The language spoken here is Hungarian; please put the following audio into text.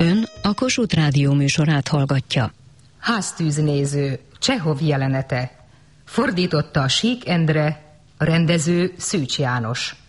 Ön a Kossuth Rádió műsorát hallgatja. Háztűznéző, Csehov jelenete. Fordította Sík Endre, a rendező Szűcs János.